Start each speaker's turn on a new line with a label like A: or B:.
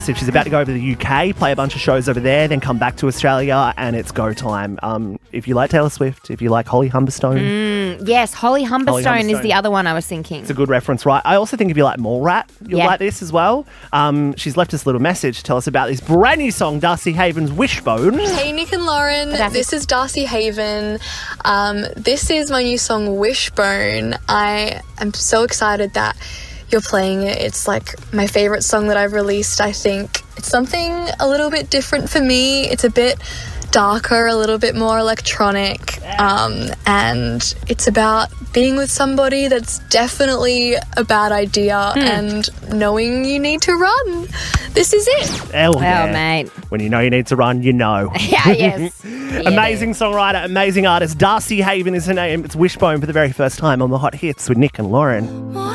A: So she's about to go over to the UK, play a bunch of shows over there, then come back to Australia, and it's go time. If you like Taylor Swift, if you like Holly Humberstone.
B: Yes, Holly Humberstone is
A: Humberstone.
B: the other one I was thinking.
A: It's a good reference, right? I also think if you like Mallrat, you'll like this as well. She's left us a little message to tell us about this brand new song, Darcy Haven's Wishbone.
C: Hey, Nick and Lauren. This is Darcy Haven. This is my new song, Wishbone. I am so excited that you're playing it. It's like my favourite song that I've released, I think. It's something a little bit different for me. It's a bit darker, a little bit more electronic, and it's about being with somebody that's definitely a bad idea and knowing you need to run. This is it.
A: Hell yeah.
B: Well, mate.
A: When you know you need to run, you know.
B: Yeah, yes.
A: Amazing songwriter, amazing artist. Darcy Haven is her name. It's Wishbone for the very first time on the Hot Hits with Nick and Lauren.